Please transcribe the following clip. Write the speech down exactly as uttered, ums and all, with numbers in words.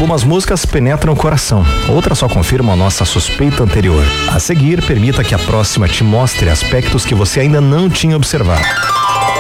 Algumas músicas penetram o coração, outras só confirmam a nossa suspeita anterior. A seguir, permita que a próxima te mostre aspectos que você ainda não tinha observado.